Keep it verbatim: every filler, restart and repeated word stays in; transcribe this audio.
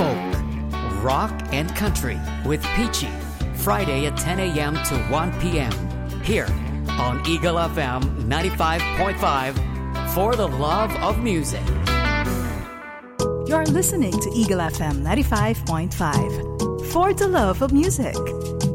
folk, rock, and country with Peachy. Friday at ten a.m. to one p.m. here on Eagle F M ninety-five point five for the love of music. You're listening to Eagle F M ninety-five point five for the love of music.